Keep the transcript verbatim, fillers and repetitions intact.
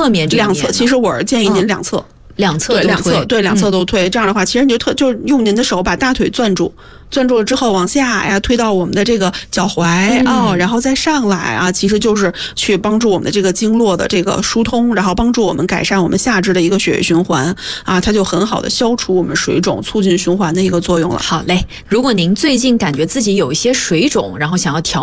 侧面这个两侧，其实我是建议您两侧。嗯两侧对两侧对两侧都推、嗯，这样的话，其实你就特就是用您的手把大腿攥住，攥住了之后往下呀推到我们的这个脚踝、嗯、哦，然后再上来啊，其实就是去帮助我们的这个经络的这个疏通，然后帮助我们改善我们下肢的一个血液循环啊，它就很好的消除我们水肿，促进循环的一个作用了。 好嘞，如果您最近感觉自己有一些水肿，然后想要调